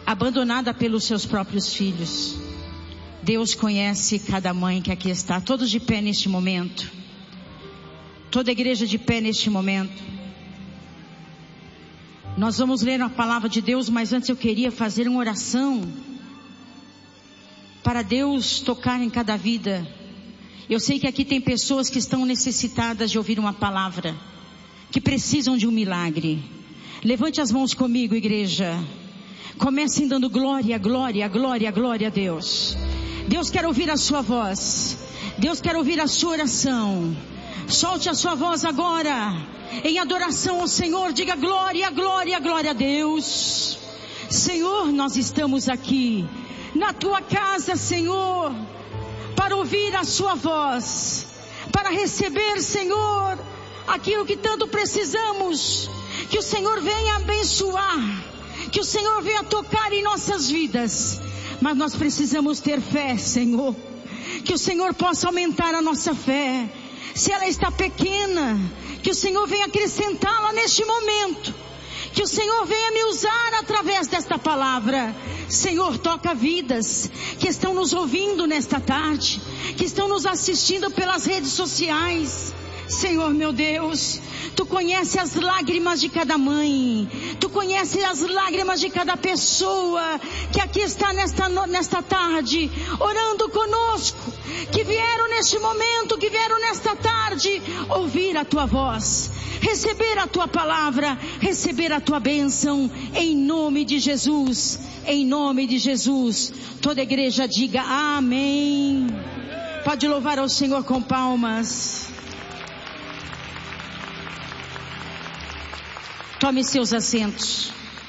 abandonada pelos seus próprios filhos. Deus conhece cada mãe que aqui está. Todos de pé neste momento. Toda a igreja de pé neste momento. Nós vamos ler a palavra de Deus, mas antes eu queria fazer uma oração para Deus tocar em cada vida. Eu sei que aqui tem pessoas que estão necessitadas de ouvir uma palavra, que precisam de um milagre. Levante as mãos comigo, igreja. Comecem dando glória, glória, glória, glória a Deus. Deus quer ouvir a sua voz. Deus quer ouvir a sua oração. Solte a sua voz agora, em adoração ao Senhor. Diga glória, glória, glória a Deus. Senhor, nós estamos aqui na tua casa, Senhor, para ouvir a sua voz, para receber, Senhor, aquilo que tanto precisamos. Que o Senhor venha abençoar, que o Senhor venha tocar em nossas vidas. Mas nós precisamos ter fé, Senhor. Que o Senhor possa aumentar a nossa fé. Se ela está pequena, que o Senhor venha acrescentá-la neste momento. Que o Senhor venha me usar através desta palavra. Senhor, toca vidas que estão nos ouvindo nesta tarde, que estão nos assistindo pelas redes sociais. Senhor meu Deus, Tu conheces as lágrimas de cada mãe, Tu conheces as lágrimas de cada pessoa que aqui está nesta tarde, orando conosco, que vieram neste momento, que vieram nesta tarde, ouvir a Tua voz, receber a Tua palavra, receber a Tua bênção, em nome de Jesus, em nome de Jesus. Toda a igreja diga amém. Pode louvar ao Senhor com palmas. Tome seus assentos.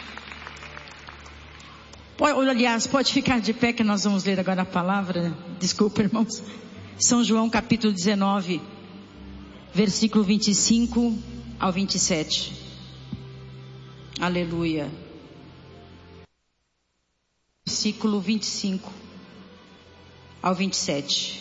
Aliás, pode ficar de pé que nós vamos ler agora a palavra. Desculpa, irmãos. São João capítulo 19, versículo 25 ao 27. Aleluia. Versículo 25 ao 27.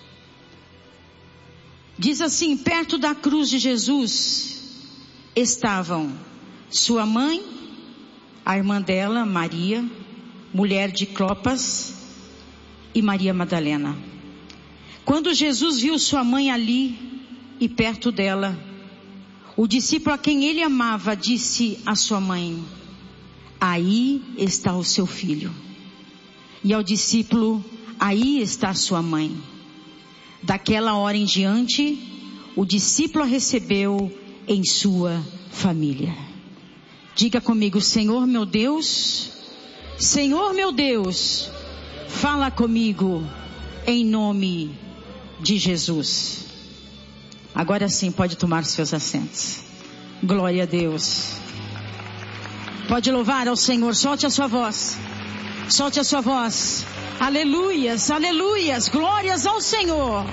Diz assim: perto da cruz de Jesus estavam sua mãe, a irmã dela, Maria, mulher de Clopas, e Maria Madalena. Quando Jesus viu sua mãe ali e perto dela, o discípulo a quem ele amava disse à sua mãe: aí está o seu filho. E ao discípulo: aí está a sua mãe. Daquela hora em diante, o discípulo a recebeu em sua família. Diga comigo: Senhor meu Deus, Senhor meu Deus, fala comigo em nome de Jesus. Agora sim pode tomar seus assentos. Glória a Deus. Pode louvar ao Senhor. Solte a sua voz. Solte a sua voz. Aleluias, aleluias, glórias ao Senhor.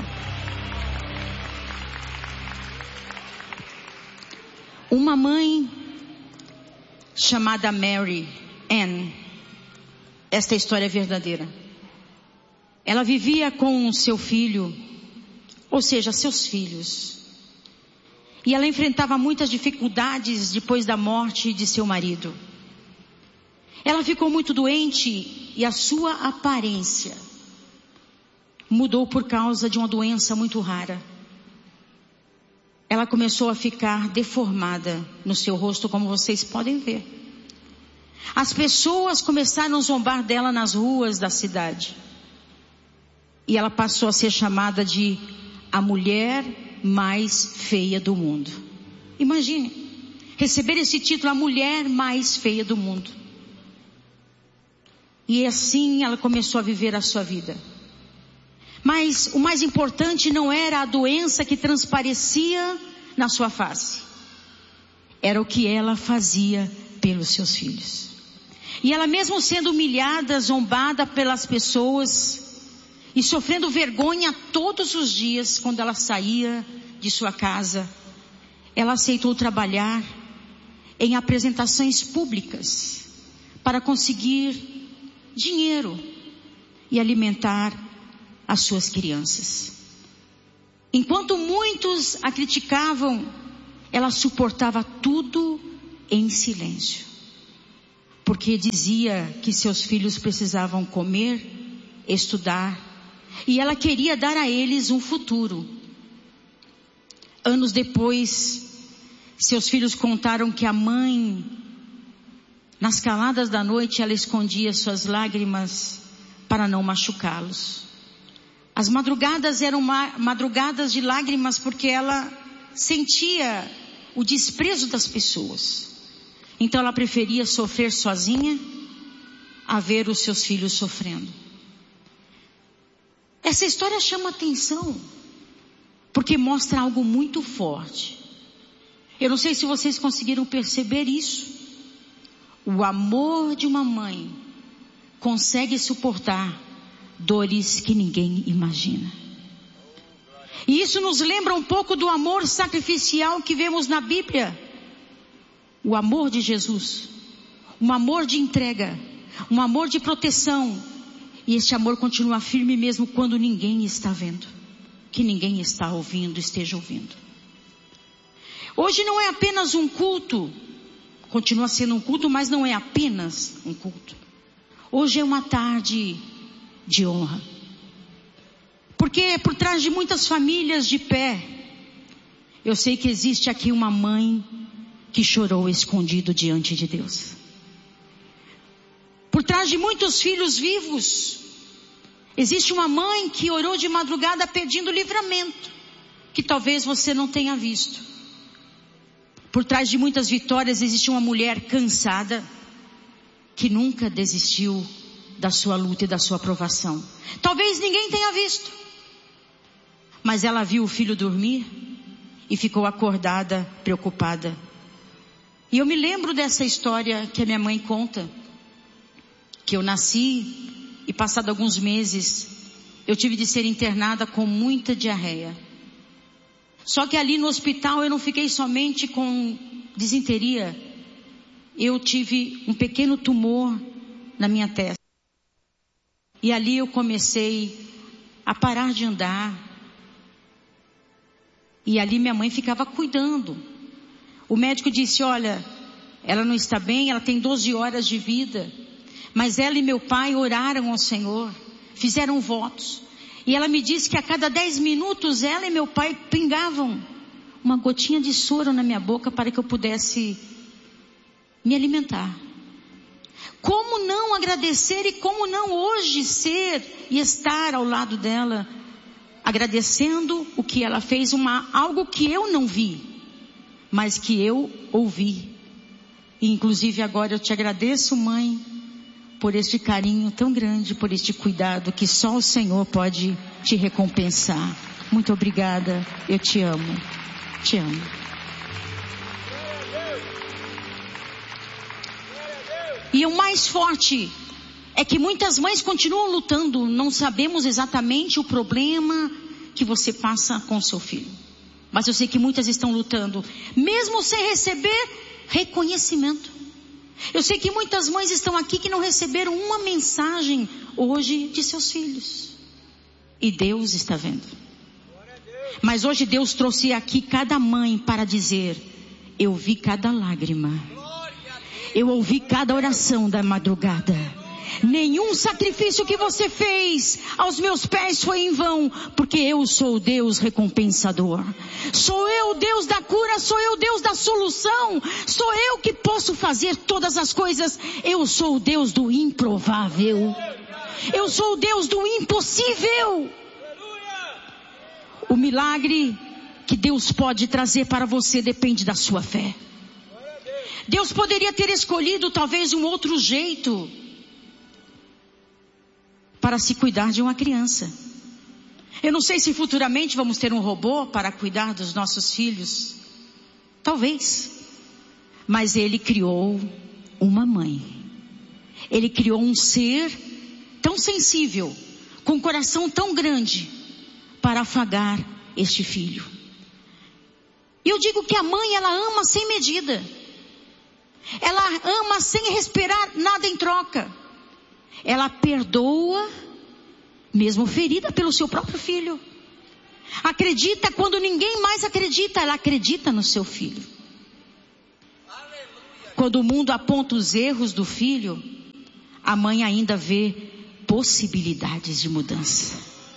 Uma mãe chamada Mary Ann, esta história é verdadeira. Ela vivia com seu filho, ou seja, seus filhos. E ela enfrentava muitas dificuldades depois da morte de seu marido. Ela ficou muito doente e a sua aparência mudou por causa de uma doença muito rara. Ela começou a ficar deformada no seu rosto, como vocês podem ver. As pessoas começaram a zombar dela nas ruas da cidade. E ela passou a ser chamada de a mulher mais feia do mundo. Imagine, receber esse título, a mulher mais feia do mundo. E assim ela começou a viver a sua vida. Mas o mais importante não era a doença que transparecia na sua face. Era o que ela fazia pelos seus filhos. E ela, mesmo sendo humilhada, zombada pelas pessoas e sofrendo vergonha todos os dias quando ela saía de sua casa, ela aceitou trabalhar em apresentações públicas para conseguir dinheiro e alimentar as suas crianças. Enquanto muitos a criticavam, ela suportava tudo em silêncio, porque dizia que seus filhos precisavam comer, estudar, e ela queria dar a eles um futuro. Anos depois, seus filhos contaram que a mãe, nas caladas da noite, ela escondia suas lágrimas para não machucá-los. As madrugadas eram madrugadas de lágrimas porque ela sentia o desprezo das pessoas. Então ela preferia sofrer sozinha a ver os seus filhos sofrendo. Essa história chama atenção porque mostra algo muito forte. Eu não sei se vocês conseguiram perceber isso. O amor de uma mãe consegue suportar dores que ninguém imagina. E isso nos lembra um pouco do amor sacrificial que vemos na Bíblia. O amor de Jesus, um amor de entrega, um amor de proteção. E este amor continua firme mesmo quando ninguém está vendo, que ninguém está ouvindo, esteja ouvindo. Hoje não é apenas um culto, continua sendo um culto, mas não é apenas um culto. Hoje é uma tarde de honra. Porque por trás de muitas famílias de pé, eu sei que existe aqui uma mãe que chorou escondido diante de Deus. Por trás de muitos filhos vivos, existe uma mãe que orou de madrugada pedindo livramento, que talvez você não tenha visto. Por trás de muitas vitórias existe uma mulher cansada, que nunca desistiu da sua luta e da sua provação. Talvez ninguém tenha visto, mas ela viu o filho dormir e ficou acordada, preocupada. E eu me lembro dessa história que a minha mãe conta, que eu nasci e passado alguns meses, eu tive de ser internada com muita diarreia. Só que ali no hospital eu não fiquei somente com disenteria, eu tive um pequeno tumor na minha testa. E ali eu comecei a parar de andar. E ali minha mãe ficava cuidando. O médico disse, olha, ela não está bem, ela tem 12 horas de vida. Mas ela e meu pai oraram ao Senhor, fizeram votos. E ela me disse que a cada 10 minutos ela e meu pai pingavam uma gotinha de soro na minha boca para que eu pudesse me alimentar. Como não agradecer e como não hoje ser e estar ao lado dela, agradecendo o que ela fez, algo que eu não vi, mas que eu ouvi. E inclusive agora eu te agradeço, mãe, por este carinho tão grande, por este cuidado que só o Senhor pode te recompensar. Muito obrigada, eu te amo, te amo. E o mais forte é que muitas mães continuam lutando, não sabemos exatamente o problema que você passa com seu filho. Mas eu sei que muitas estão lutando, mesmo sem receber reconhecimento. Eu sei que muitas mães estão aqui que não receberam uma mensagem hoje de seus filhos. E Deus está vendo. Mas hoje Deus trouxe aqui cada mãe para dizer, eu vi cada lágrima. Eu ouvi cada oração da madrugada. Nenhum sacrifício que você fez aos meus pés foi em vão, porque eu sou o Deus recompensador. Sou eu o Deus da cura, sou eu o Deus da solução, sou eu que posso fazer todas as coisas. Eu sou o Deus do improvável. Eu sou o Deus do impossível. O milagre que Deus pode trazer para você depende da sua fé. Deus poderia ter escolhido talvez um outro jeito para se cuidar de uma criança. Eu não sei se futuramente vamos ter um robô para cuidar dos nossos filhos. Talvez. Mas Ele criou uma mãe. Ele criou um ser tão sensível, com um coração tão grande, para afagar este filho. E eu digo que a mãe, ela ama sem medida. Ela ama sem esperar nada em troca. Ela perdoa, mesmo ferida pelo seu próprio filho. Acredita quando ninguém mais acredita, ela acredita no seu filho. Quando o mundo aponta os erros do filho, a mãe ainda vê possibilidades de mudança.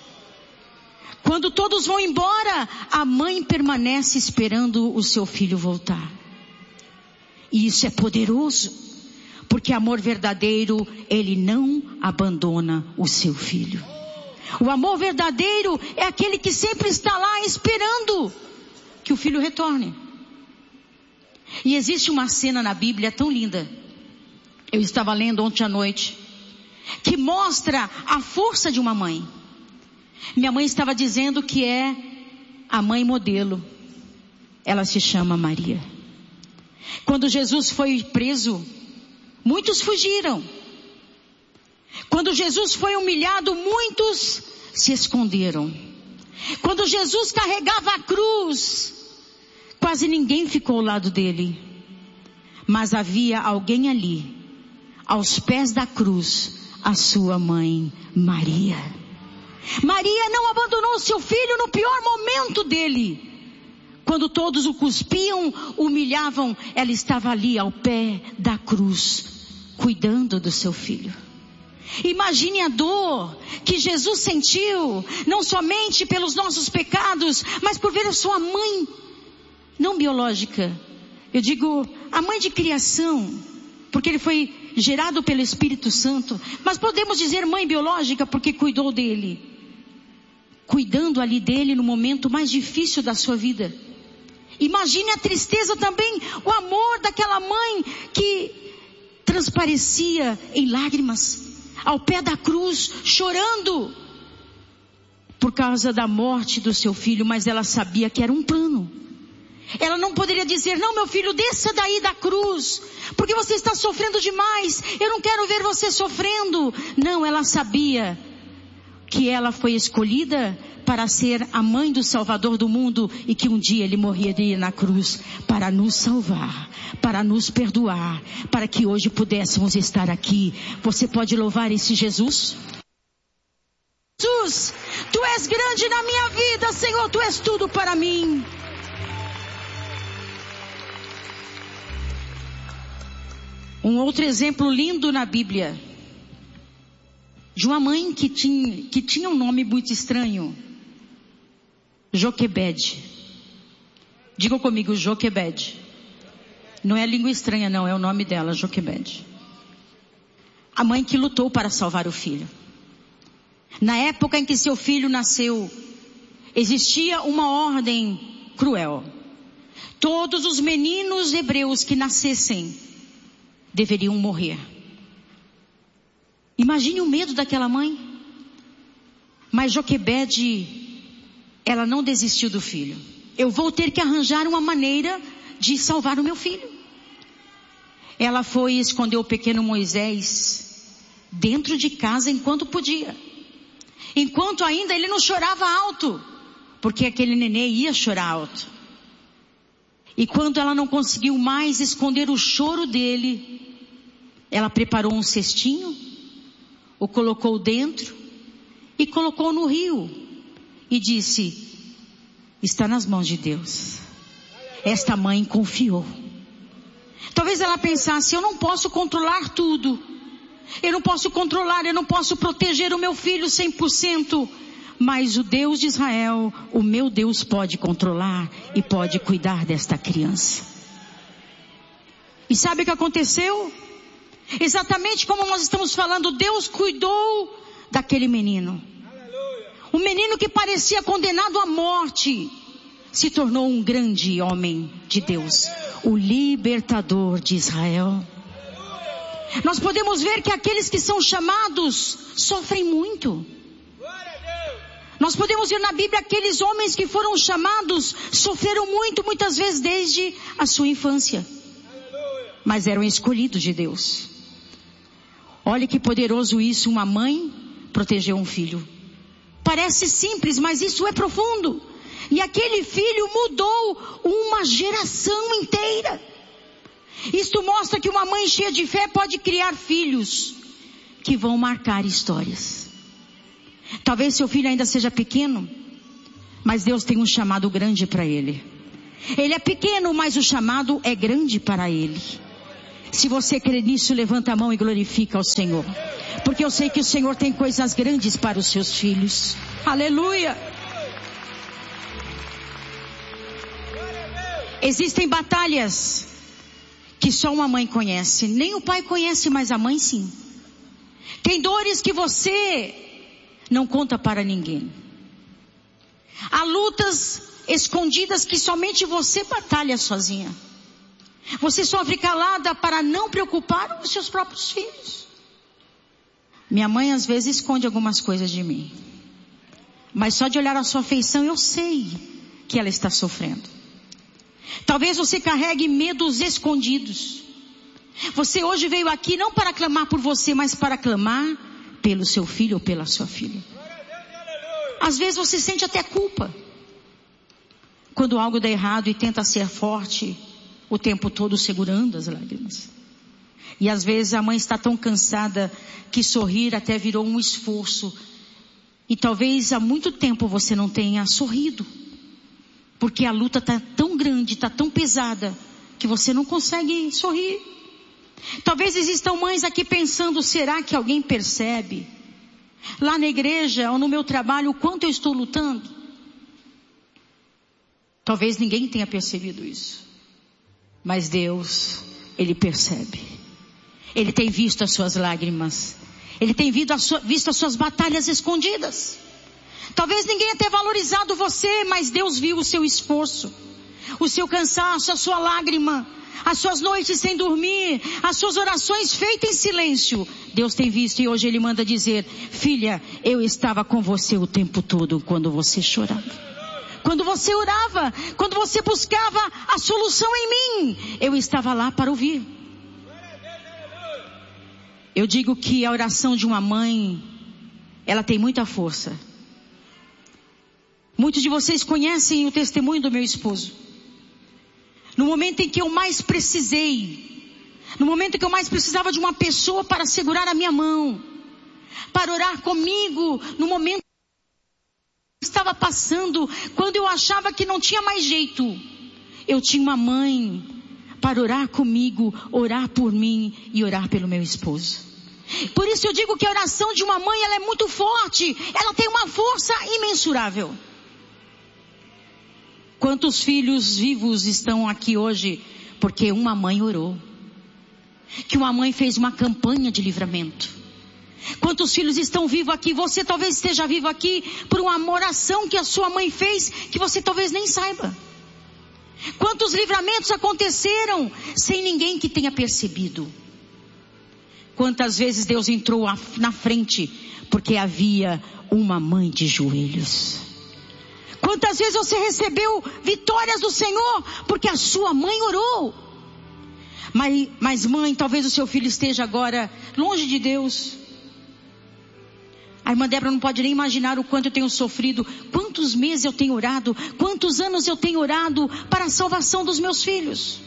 Quando todos vão embora, a mãe permanece esperando o seu filho voltar. E isso é poderoso, porque amor verdadeiro, ele não abandona o seu filho. O amor verdadeiro é aquele que sempre está lá esperando que o filho retorne. E existe uma cena na Bíblia tão linda, eu estava lendo ontem à noite, que mostra a força de uma mãe. Minha mãe estava dizendo que é a mãe modelo. Ela se chama Maria. Quando Jesus foi preso, muitos fugiram. Quando Jesus foi humilhado, muitos se esconderam. Quando Jesus carregava a cruz, quase ninguém ficou ao lado dele. Mas havia alguém ali, aos pés da cruz, a sua mãe, Maria. Maria não abandonou seu filho no pior momento dele. Quando todos o cuspiam, humilhavam, ela estava ali ao pé da cruz, cuidando do seu filho. Imagine a dor que Jesus sentiu, não somente pelos nossos pecados, mas por ver a sua mãe, não biológica, eu digo a mãe de criação, porque ele foi gerado pelo Espírito Santo, mas podemos dizer mãe biológica porque cuidou dele, cuidando ali dele no momento mais difícil da sua vida. Imagine a tristeza também, o amor daquela mãe que transparecia em lágrimas, ao pé da cruz, chorando por causa da morte do seu filho, mas ela sabia que era um plano. Ela não poderia dizer, não, meu filho, desça daí da cruz, porque você está sofrendo demais, eu não quero ver você sofrendo. Não, ela sabia que ela foi escolhida para ser a mãe do Salvador do mundo e que um dia ele morreria na cruz para nos salvar, para nos perdoar, para que hoje pudéssemos estar aqui. Você pode louvar esse Jesus? Jesus, Tu és grande na minha vida, Senhor, Tu és tudo para mim. Um outro exemplo lindo na Bíblia, de uma mãe que tinha um nome muito estranho, Joquebede. Digam comigo, Joquebede. Não é língua estranha não, é o nome dela, Joquebede. A mãe que lutou para salvar o filho. Na época em que seu filho nasceu, existia uma ordem cruel. Todos os meninos hebreus que nascessem deveriam morrer. Imagine o medo daquela mãe. Mas Joquebede, ela não desistiu do filho. Eu vou ter que arranjar uma maneira de salvar o meu filho. Ela foi e escondeu o pequeno Moisés dentro de casa enquanto podia. Enquanto ainda ele não chorava alto, porque aquele nenê ia chorar alto. E quando ela não conseguiu mais esconder o choro dele, ela preparou um cestinho, o colocou dentro e colocou no rio e disse, está nas mãos de Deus. Esta mãe confiou. Talvez ela pensasse, eu não posso controlar tudo, eu não posso controlar, eu não posso proteger o meu filho 100%, mas o Deus de Israel, o meu Deus, pode controlar e pode cuidar desta criança. E sabe o que aconteceu? Exatamente como nós estamos falando, Deus cuidou daquele menino. Um menino que parecia condenado à morte, se tornou um grande homem de Deus, o libertador de Israel. Nós podemos ver que aqueles que são chamados sofrem muito. Nós podemos ver na Bíblia aqueles homens que foram chamados sofreram muito, muitas vezes desde a sua infância. Mas eram escolhidos de Deus. Olha que poderoso isso, uma mãe proteger um filho. Parece simples, mas isso é profundo. E aquele filho mudou uma geração inteira. Isto mostra que uma mãe cheia de fé pode criar filhos que vão marcar histórias. Talvez seu filho ainda seja pequeno, mas Deus tem um chamado grande para ele. Ele é pequeno, mas o chamado é grande para ele. Se você crê nisso, levanta a mão e glorifica ao Senhor. Porque eu sei que o Senhor tem coisas grandes para os seus filhos. Aleluia! Existem batalhas que só uma mãe conhece. Nem o pai conhece, mas a mãe sim. Tem dores que você não conta para ninguém. Há lutas escondidas que somente você batalha sozinha. Você sofre calada para não preocupar os seus próprios filhos. Minha mãe às vezes esconde algumas coisas de mim. Mas só de olhar a sua feição eu sei que ela está sofrendo. Talvez você carregue medos escondidos. Você hoje veio aqui não para clamar por você, mas para clamar pelo seu filho ou pela sua filha. Às vezes você sente até culpa quando algo dá errado e tenta ser forte o tempo todo segurando as lágrimas. E às vezes a mãe está tão cansada que sorrir até virou um esforço. E talvez há muito tempo você não tenha sorrido. Porque a luta está tão grande, está tão pesada, que você não consegue sorrir. Talvez existam mães aqui pensando, será que alguém percebe? Lá na igreja ou no meu trabalho, o quanto eu estou lutando? Talvez ninguém tenha percebido isso. Mas Deus, Ele percebe. Ele tem visto as suas lágrimas. Ele tem visto as suas batalhas escondidas. Talvez ninguém tenha valorizado você, mas Deus viu o seu esforço, o seu cansaço, a sua lágrima, as suas noites sem dormir, as suas orações feitas em silêncio. Deus tem visto e hoje Ele manda dizer, filha, eu estava com você o tempo todo quando você chorava. Quando você orava, quando você buscava a solução em mim, eu estava lá para ouvir. Eu digo que a oração de uma mãe, ela tem muita força. Muitos de vocês conhecem o testemunho do meu esposo. No momento em que eu mais precisei, no momento em que eu mais precisava de uma pessoa para segurar a minha mão, para orar comigo, no momento que estava passando, quando eu achava que não tinha mais jeito, eu tinha uma mãe para orar comigo, orar por mim e orar pelo meu esposo. Por isso eu digo que a oração de uma mãe, ela é muito forte, ela tem uma força imensurável. Quantos filhos vivos estão aqui hoje porque uma mãe orou? Que uma mãe fez uma campanha de livramento. Quantos filhos estão vivos aqui? Você talvez esteja vivo aqui por uma oração que a sua mãe fez, que você talvez nem saiba. Quantos livramentos aconteceram sem ninguém que tenha percebido? Quantas vezes Deus entrou na frente porque havia uma mãe de joelhos? Quantas vezes você recebeu vitórias do Senhor porque a sua mãe orou? Mas mãe, talvez o seu filho esteja agora longe de Deus. A irmã Débora não pode nem imaginar o quanto eu tenho sofrido, quantos meses eu tenho orado, quantos anos eu tenho orado para a salvação dos meus filhos.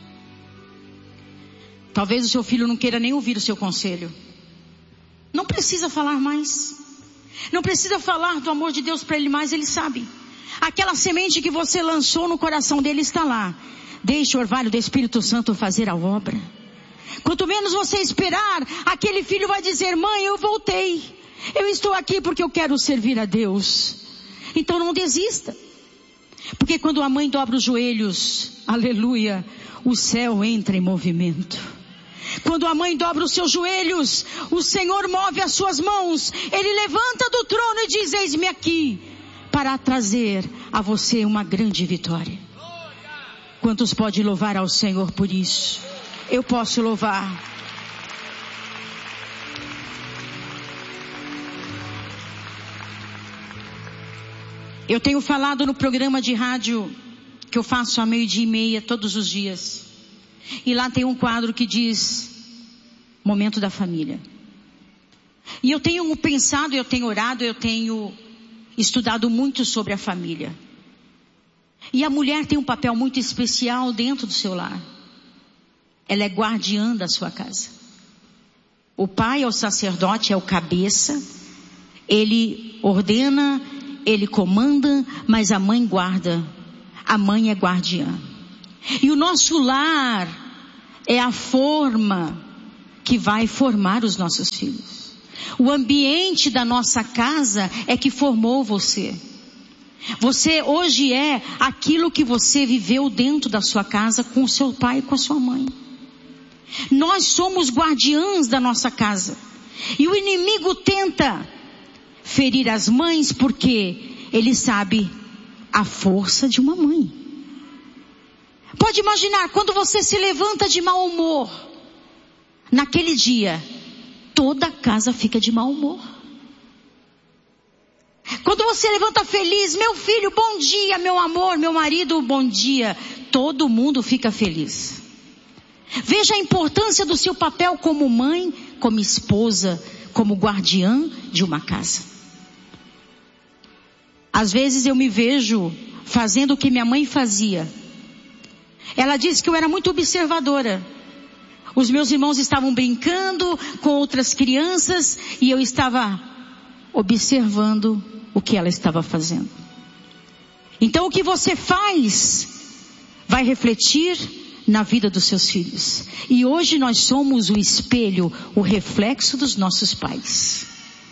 Talvez o seu filho não queira nem ouvir o seu conselho. Não precisa falar mais. Não precisa falar do amor de Deus para ele mais, ele sabe. Aquela semente que você lançou no coração dele está lá. Deixe o orvalho do Espírito Santo fazer a obra. Quanto menos você esperar, aquele filho vai dizer, mãe, eu voltei. Eu estou aqui porque eu quero servir a Deus. Então não desista. Porque quando a mãe dobra os joelhos, aleluia, o céu entra em movimento. Quando a mãe dobra os seus joelhos, o Senhor move as suas mãos. Ele levanta do trono e diz, eis-me aqui, para trazer a você uma grande vitória. Quantos podem louvar ao Senhor por isso? Eu posso louvar. Eu tenho falado no programa de rádio que eu faço à 12:30 todos os dias. E lá tem um quadro que diz Momento da Família. E eu tenho pensado, eu tenho orado, eu tenho estudado muito sobre a família. E a mulher tem um papel muito especial dentro do seu lar. Ela é guardiã da sua casa. O pai é o sacerdote, é o cabeça. Ele ordena, ele comanda, mas a mãe guarda. A mãe é guardiã. E o nosso lar é a forma que vai formar os nossos filhos. O ambiente da nossa casa é que formou você. Você hoje é aquilo que você viveu dentro da sua casa com o seu pai e com a sua mãe. Nós somos guardiãs da nossa casa. E o inimigo tenta ferir as mães porque ele sabe a força de uma mãe. Pode imaginar, quando você se levanta de mau humor, naquele dia, toda a casa fica de mau humor. Quando você levanta feliz, meu filho, bom dia, meu amor, meu marido, bom dia, todo mundo fica feliz. Veja a importância do seu papel como mãe, como esposa, como guardiã de uma casa. Às vezes eu me vejo fazendo o que minha mãe fazia. Ela disse que eu era muito observadora. Os meus irmãos estavam brincando com outras crianças e eu estava observando o que ela estava fazendo. Então o que você faz vai refletir na vida dos seus filhos. E hoje nós somos o espelho, o reflexo dos nossos pais.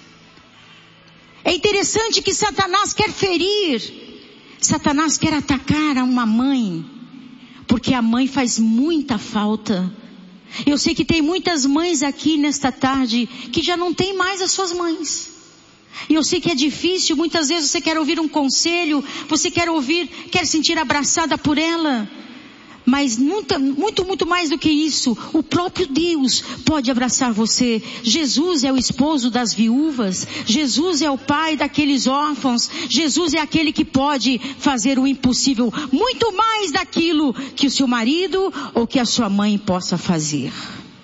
É interessante que Satanás quer ferir, Satanás quer atacar a uma mãe, porque a mãe faz muita falta. Eu sei que tem muitas mães aqui nesta tarde que já não tem mais as suas mães. E eu sei que é difícil, muitas vezes você quer ouvir um conselho, você quer sentir abraçada por ela. Mas muito mais do que isso, o próprio Deus pode abraçar você. Jesus é o esposo das viúvas, Jesus é o pai daqueles órfãos, Jesus é aquele que pode fazer o impossível, muito mais daquilo que o seu marido ou que a sua mãe possa fazer.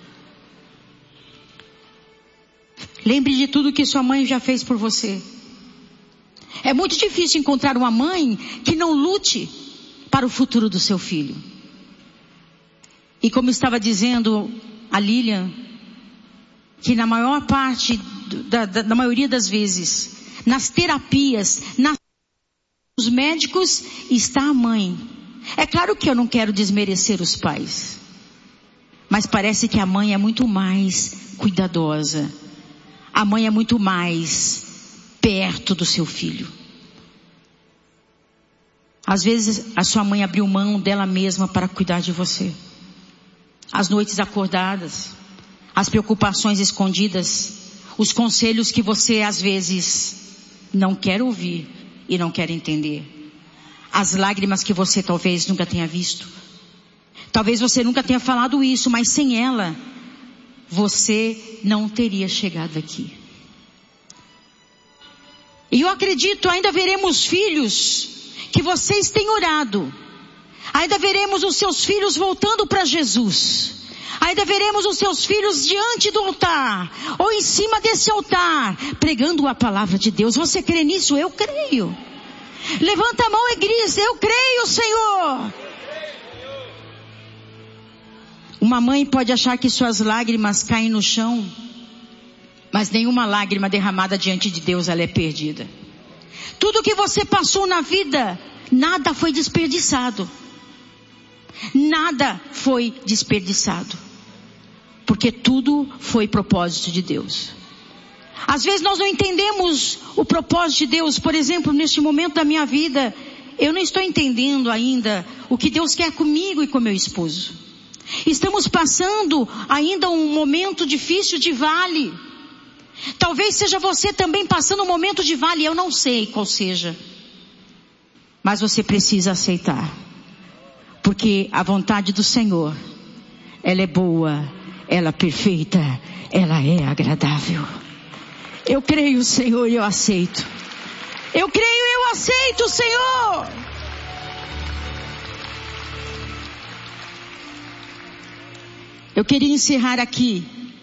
Lembre de tudo que sua mãe já fez por você. É muito difícil encontrar uma mãe que não lute para o futuro do seu filho. E como estava dizendo a Lilian, que na maior parte, na maioria das vezes, nas terapias, nos médicos, está a mãe. É claro que eu não quero desmerecer os pais, mas parece que a mãe é muito mais cuidadosa. A mãe é muito mais perto do seu filho. Às vezes a sua mãe abriu mão dela mesma para cuidar de você. As noites acordadas, as preocupações escondidas, os conselhos que você às vezes não quer ouvir e não quer entender. As lágrimas que você talvez nunca tenha visto. Talvez você nunca tenha falado isso, mas sem ela, você não teria chegado aqui. E eu acredito, ainda veremos filhos que vocês têm orado. Ainda veremos os seus filhos voltando para Jesus. Ainda veremos os seus filhos diante do altar, ou em cima desse altar, pregando a palavra de Deus. Você crê nisso? Eu creio. Levanta a mão e diz: eu creio, Senhor. Uma mãe pode achar que suas lágrimas caem no chão, mas nenhuma lágrima derramada diante de Deus ela é perdida. Tudo que você passou na vida, nada foi desperdiçado. Nada foi desperdiçado. Porque tudo foi propósito de Deus. Às vezes nós não entendemos o propósito de Deus. Por exemplo, neste momento da minha vida, eu não estou entendendo ainda o que Deus quer comigo e com meu esposo. Estamos passando ainda um momento difícil de vale. Talvez seja você também passando um momento de vale, eu não sei qual seja. Mas você precisa aceitar. Porque a vontade do Senhor, ela é boa, ela é perfeita, ela é agradável. Eu creio, Senhor, e eu aceito. Eu creio e eu aceito, Senhor. Eu queria encerrar aqui,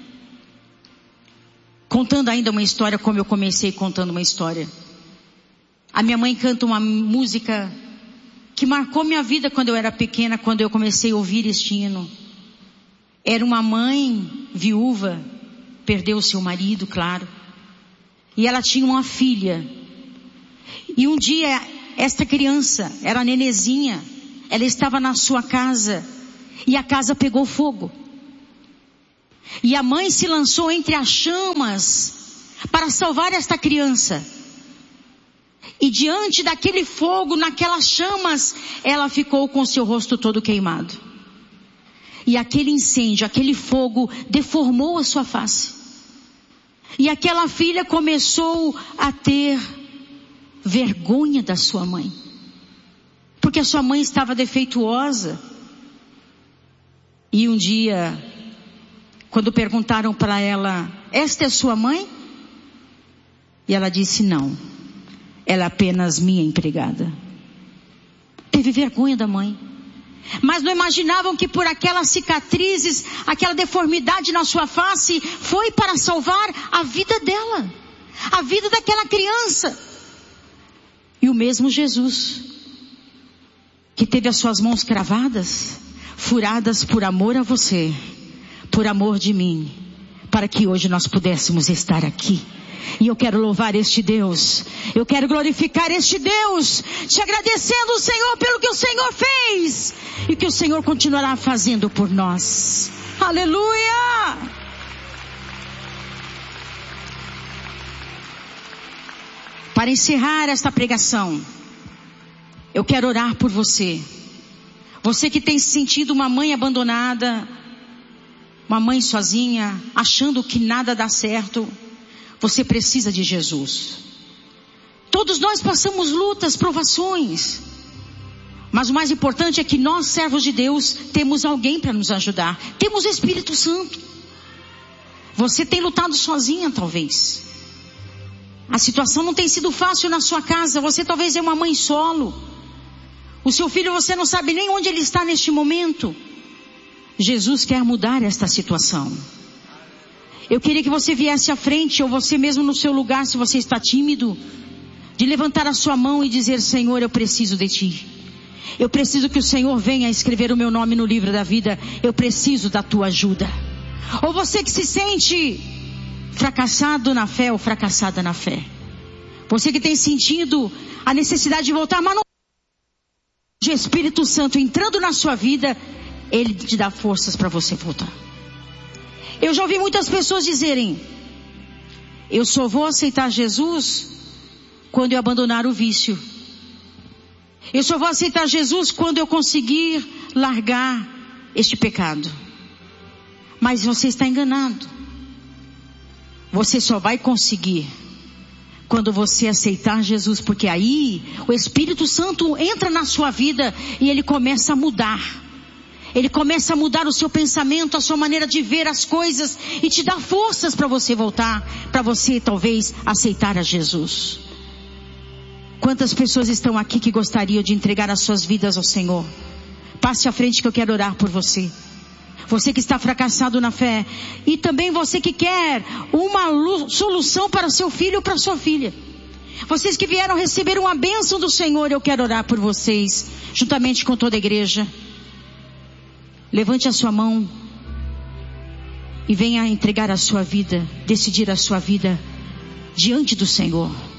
contando ainda uma história, como eu comecei contando uma história. A minha mãe canta uma música que marcou minha vida quando eu era pequena, quando eu comecei a ouvir este hino. Era uma mãe viúva, perdeu o seu marido, claro. E ela tinha uma filha. E um dia, esta criança, era nenezinha, ela estava na sua casa. e a casa pegou fogo. E a mãe se lançou entre as chamas para salvar esta criança. E diante daquele fogo, naquelas chamas, ela ficou com seu rosto todo queimado. E aquele incêndio, aquele fogo deformou a sua face. E aquela filha começou a ter vergonha da sua mãe. Porque a sua mãe estava defeituosa. E um dia, quando perguntaram para ela, esta é sua mãe? E ela disse, não, ela é apenas minha empregada. Teve vergonha da mãe. Mas não imaginavam que por aquelas cicatrizes, aquela deformidade na sua face, foi para salvar a vida dela, a vida daquela criança. E o mesmo Jesus, que teve as suas mãos cravadas, furadas por amor a você, por amor de mim, para que hoje nós pudéssemos estar aqui. E eu quero louvar este Deus, eu quero glorificar este Deus, te agradecendo, Senhor, pelo que o Senhor fez e que o Senhor continuará fazendo por nós. Aleluia! Para encerrar esta pregação, eu quero orar por você. Você que tem se sentido uma mãe abandonada, uma mãe sozinha, achando que nada dá certo. Você precisa de Jesus. Todos nós passamos lutas, provações. Mas o mais importante é que nós, servos de Deus, temos alguém para nos ajudar. Temos o Espírito Santo. Você tem lutado sozinha, talvez. A situação não tem sido fácil na sua casa. Você talvez é uma mãe solo. O seu filho, você não sabe nem onde ele está neste momento. Jesus quer mudar esta situação. Eu queria que você viesse à frente, ou você mesmo no seu lugar, se você está tímido, de levantar a sua mão e dizer, Senhor, eu preciso de Ti. Eu preciso que o Senhor venha escrever o meu nome no livro da vida. Eu preciso da Tua ajuda. Ou você que se sente fracassado na fé ou fracassada na fé. Você que tem sentido a necessidade de voltar, mas não... O Espírito Santo entrando na sua vida, Ele te dá forças para você voltar. Eu já ouvi muitas pessoas dizerem, eu só vou aceitar Jesus quando eu abandonar o vício. Eu só vou aceitar Jesus quando eu conseguir largar este pecado. Mas você está enganado. Você só vai conseguir quando você aceitar Jesus, porque aí o Espírito Santo entra na sua vida e ele começa a mudar. Ele começa a mudar o seu pensamento, a sua maneira de ver as coisas e te dá forças para você voltar, para você talvez aceitar a Jesus. Quantas pessoas estão aqui que gostariam de entregar as suas vidas ao Senhor? Passe à frente que eu quero orar por você. Você que está fracassado na fé e também você que quer uma solução para seu filho ou para sua filha. Vocês que vieram receber uma bênção do Senhor, eu quero orar por vocês, juntamente com toda a igreja. Levante a sua mão e venha entregar a sua vida, decidir a sua vida diante do Senhor.